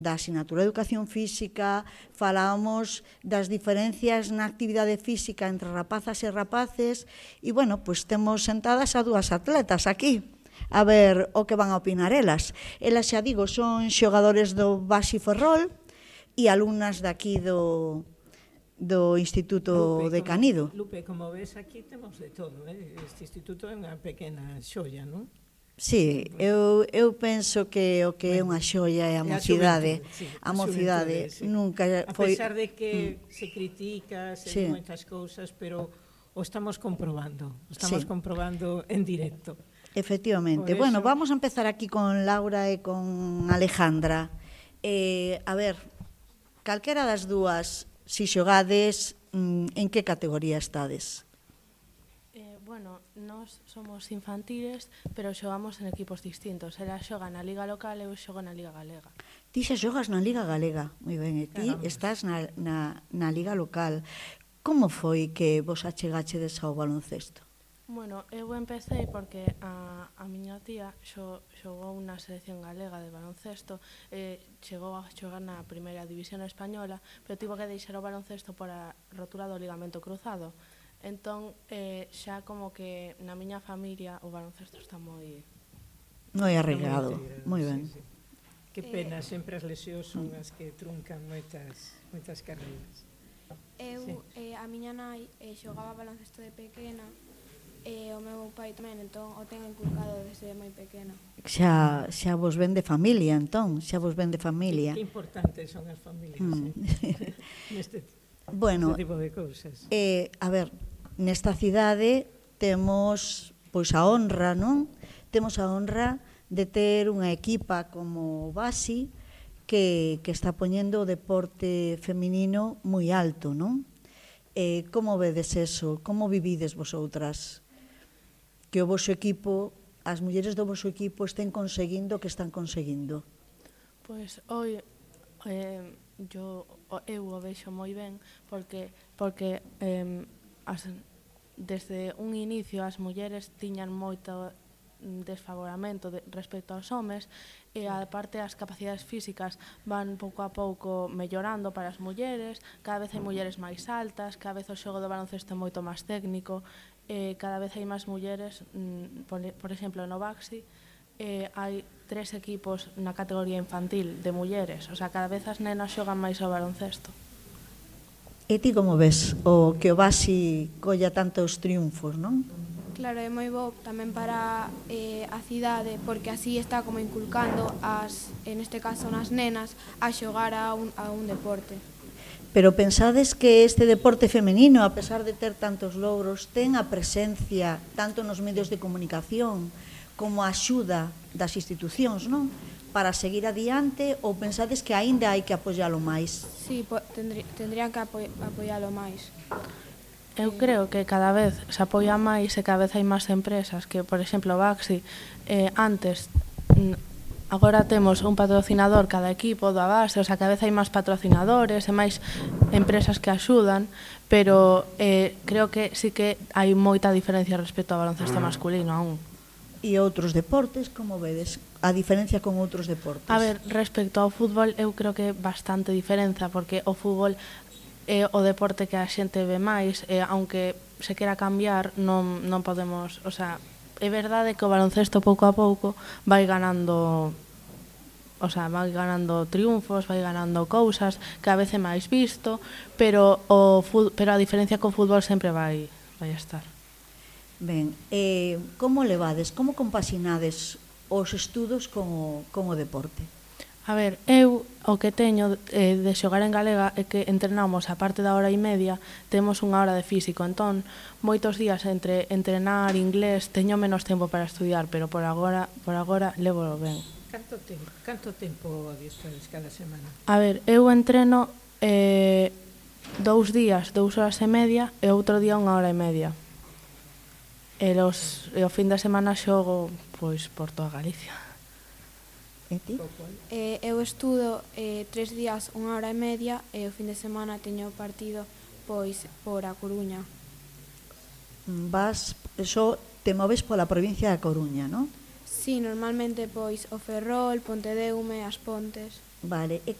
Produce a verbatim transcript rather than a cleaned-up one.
da asignatura de Educación Física, falábamos das diferencias na actividade física entre rapazas e rapaces, e, bueno, pois temos sentadas a dúas atletas aquí, a ver o que van a opinar elas. Elas, xa digo, son xogadores do Baxi Ferrol e alumnas daqui do, do Instituto Lupe, de como, Canido. Lupe, como ves, aquí temos de todo, eh? Este instituto é unha pequena xoia, non? Sí, eu, eu penso que o que é Bueno, unha xoia é a é a mocidade. xuventude, sí, A a mocidade xuventude, sí. nunca A foi... pesar de que se critica, se Sí. di moitas cousas, pero o estamos comprobando, o estamos Sí. comprobando en directo. Efectivamente. Por Bueno, eso- vamos a empezar aquí con Laura e con Alejandra. Eh, a ver, calquera das dúas, si xogades, mm, en que categoría estades? Eh, bueno, nós somos infantiles, pero xogamos en equipos distintos. Ela xoga na Liga Local e eu xogo na Liga Galega. Ti xa xogas na Liga Galega. Moi ben, e ti Caramba. estás na, na, na Liga Local. Como foi que vos achegachedes ao baloncesto? Bueno, eu empecé porque a, a miña tía xo, xogou na selección galega de baloncesto, e chegou a xogar na primeira división española, pero tivo que deixar o baloncesto por a rotura do ligamento cruzado. Entón, eh, xa como que na miña familia o baloncesto está moi... Moi Está arreglado. integrado, Moi sí, ben. sí. Que pena, sempre as lesións son as que truncan moitas, moitas carreiras. Eu, Sí. eh, a miña nai eh, xogaba baloncesto de pequena e o meu pai tamén, entón o tengo inculcado desde moi pequena. Xa, xa vos ven de familia, entón, xa vos ven de familia. Que importantes son as familias, Mm. eh? Neste, Bueno, neste tipo de cousas. eh, a ver, nesta cidade temos pois a honra, non? Temos a honra de ter unha equipa como o Baxi que, que está poñendo o deporte feminino moi alto, non? Eh, como vedes eso? Como vivides vosotras? Que o voso equipo, as mulleres do voso equipo estén conseguindo o que están conseguindo. Pois hoy eh, yo, o- eu o vexo moi ben porque porque eh, as, desde un inicio as mulleres tiñan moito desfavoramento de, respecto aos homes e aparte as capacidades físicas van pouco a pouco mellorando para as mulleres, cada vez hai mulleres máis altas, cada vez o xogo do baloncesto é moito máis técnico, e cada vez hai máis mulleres, mm, por, por exemplo no Baxi eh, hai tres equipos na categoría infantil de mulleres, o sea, cada vez as nenas xogan máis ao baloncesto. E ti como ves o que o Baxi colla tantos triunfos, non? Claro, é moi bo tamén para eh, a cidade, porque así está como inculcando as, en este caso nas nenas, a xogar a un, a un deporte. Pero pensades que este deporte femenino, a pesar de ter tantos logros, ten a presencia tanto nos medios de comunicación como a axuda das institucións, non? Para seguir adiante, ou pensades que aínda hai que apoialo máis? Sí, po, tendrí, tendrían que apo, apoialo máis. Eu creo que cada vez se apoia máis e cada vez hai máis empresas que, por exemplo, Baxi, eh, antes, mm, agora temos un patrocinador cada equipo da base, o sea, cada vez hai máis patrocinadores e máis empresas que axudan, pero eh, creo que sí que hai moita diferencia respecto ao baloncesto masculino aún. E outros deportes, como vedes? A diferencia con outros deportes? A ver, respecto ao fútbol, eu creo que bastante diferenza, porque o fútbol é o deporte que a xente ve máis, e aunque se quera cambiar, non, non podemos, o sea, é verdade que o baloncesto pouco a pouco vai ganando, o sea, vai ganando triunfos, vai ganando cousas, cada vez é máis visto, pero o fut, pero a diferencia co fútbol sempre vai vai estar. Ben, eh, como levades, como compaxinades os estudos con o, con o deporte? A ver, eu o que teño eh, de xogar en galega é que entrenamos a parte da hora e media, temos unha hora de físico, entón moitos días entre entrenar inglés teño menos tempo para estudiar, pero por agora por agora levo ben. Canto tempo, canto tempo adestras cada semana? A ver, eu entreno eh, dous días, dous horas e media e outro día unha hora e media. E, los, e o fin de semana xogo pois por toda Galicia. E ti? Eh, eu estudo eh, tres días, unha hora e media, e o fin de semana teño partido pois por A Coruña. Vas, eso, te moves pola provincia da Coruña, non? Sí, normalmente pois o Ferrol, Pontedeume, As Pontes. Vale, e